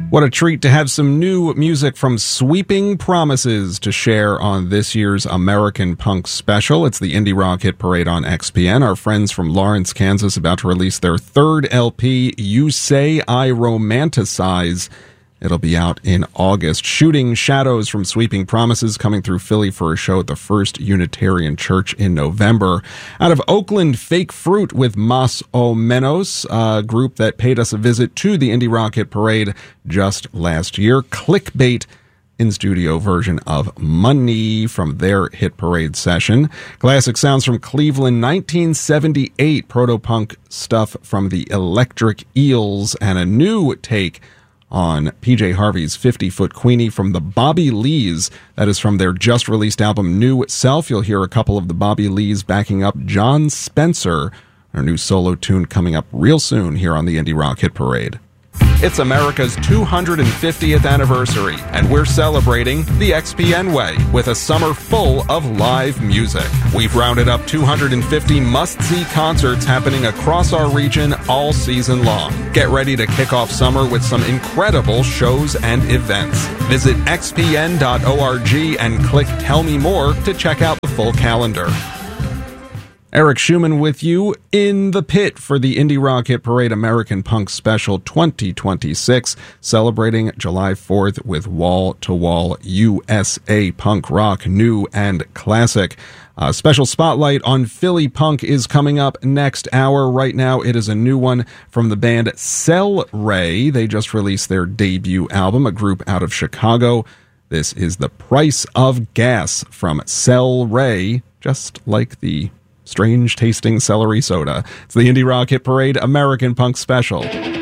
What a treat to have some new music from Sweeping Promises to share on this year's American Punk Special. It's the Indie Rock Hit Parade on XPN. Our friends from Lawrence, Kansas, about to release their third LP, You Say I Romanticize. It'll be out in August. Shooting Shadows from Sweeping Promises coming through Philly for a show at the First Unitarian Church in November. Out of Oakland, Fake Fruit with Mas o Menos, a group that paid us a visit to the Indie Rock Hit Parade just last year. Clickbait in-studio version of Money from their Hit Parade session. Classic sounds from Cleveland, 1978 proto-punk stuff from the Electric Eels, and a new take on PJ Harvey's 50-Foot Queenie from the Bobby Lees. That is from their just-released album New Self. You'll hear a couple of the Bobby Lees backing up John Spencer, our new solo tune coming up real soon here on the Indie Rock Hit Parade. It's America's 250th anniversary, and we're celebrating the XPN way with a summer full of live music. We've rounded up 250 must-see concerts happening across our region all season long. Get ready to kick off summer with some incredible shows and events. Visit xpn.org and click Tell Me More to check out the full calendar. Eric Schumann with you in the pit for the Indie Rock Hit Parade American Punk Special 2026, celebrating July 4th with wall-to-wall USA punk rock, new and classic. A special spotlight on Philly punk is coming up next hour. Right now, it is a new one from the band Cell Ray. They just released their debut album, a group out of Chicago. This is The Price of Gas from Cell Ray, just like the strange tasting celery soda. It's the Indie Rock Hit Parade American Punk Special.